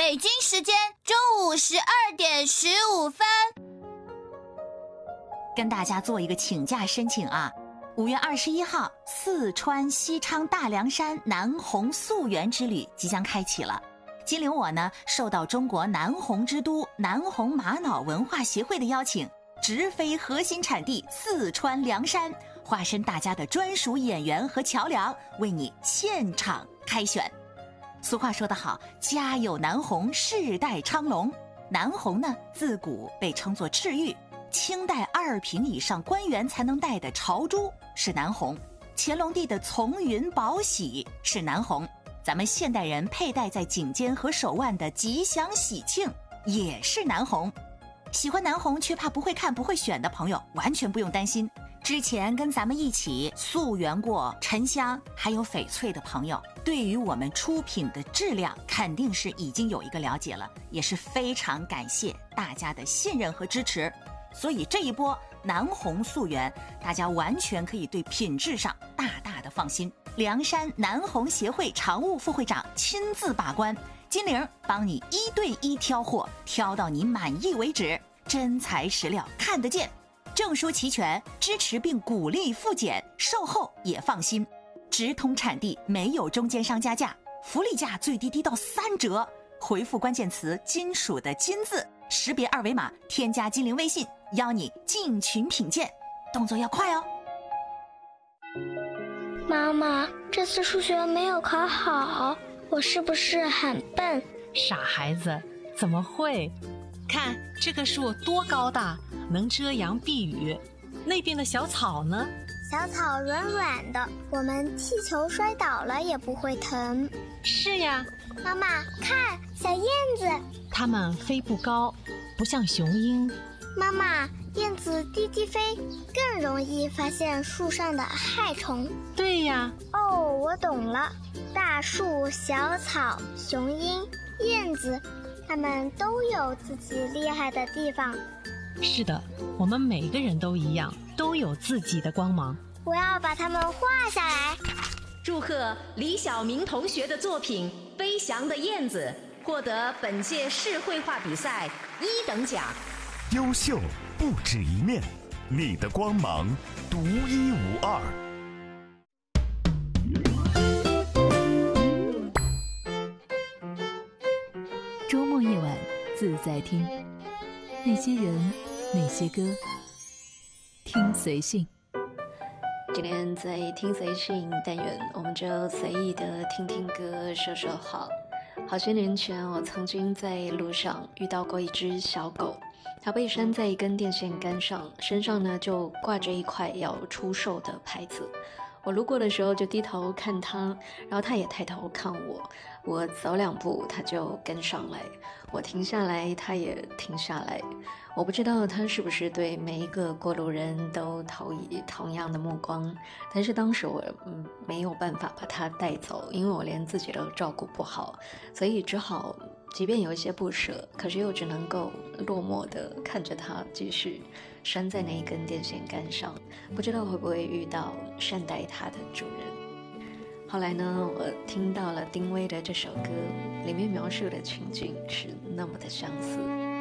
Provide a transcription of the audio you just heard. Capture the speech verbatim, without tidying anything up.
北京时间中午十二点十五分， 跟大家做一个请假申请啊。五月二十一号，四川西昌大凉山南红溯源之旅即将开启了。金陵我呢，受到中国南红之都南红玛瑙文化协会的邀请，直飞核心产地四川凉山，化身大家的专属演员和桥梁，为你现场开选。俗话说得好，家有南红，世代昌隆。南红呢，自古被称作赤玉，清代二品以上官员才能戴的朝珠是南红，乾隆帝的从云宝玺是南红，咱们现代人佩戴在颈间和手腕的吉祥喜庆也是南红。喜欢南红却怕不会看不会选的朋友完全不用担心，之前跟咱们一起溯源过沉香还有翡翠的朋友，对于我们出品的质量肯定是已经有一个了解了，也是非常感谢大家的信任和支持。所以这一波南红溯源，大家完全可以对品质上大大的放心。凉山南红协会常务副会长亲自把关，金玲帮你一对一挑货，挑到你满意为止，真材实料看得见，证书齐全，支持并鼓励复检，售后也放心，直通产地，没有中间商加价，福利价最低低到三折。回复关键词金属的金字，识别二维码添加金陵微信，邀你进群品鉴，动作要快哦。 妈妈，这次数学没有考好，我是不是很笨？ 傻孩子，怎么会？看这棵树多高大，能遮阳避雨。那边的小草呢？ 小草软软的，我们踢球摔倒了也不会疼。 是呀。 妈妈，看小燕子， 它们飞不高，不像雄鹰。 妈妈，燕子低低飞，更容易发现树上的害虫。 对呀。 哦，我懂了，大树、小草、雄鹰、燕子，它们都有自己厉害的地方。 是的，我们每个人都一样，都有自己的光芒。 我要把它们画下来。 祝贺李晓明同学的作品《飞翔的燕子》获得本届市绘画比赛一等奖。 优秀不止一面，你的光芒独一无二。 周末夜晚自在听，那些人，那些歌，听随性。 今天在听随性单元，我们就随意的听听歌，说说话。好些年前，我曾经在路上遇到过一只小狗，它被拴在一根电线杆上，身上呢就挂着一块要出售的牌子。我路过的时候就低头看它，然后它也抬头看我。我走两步，它就跟上来；我停下来，它也停下来。我不知道它是不是对每一个过路人都投以同样的目光，但是当时我嗯没有办法把它带走，因为我连自己都照顾不好，所以只好即便有一些不舍，可是又只能够落寞地看着它继续拴在那一根电线杆上，不知道会不会遇到善待它的主人。后来呢，我听到了丁薇的这首歌，里面描述的情景是那么的相似。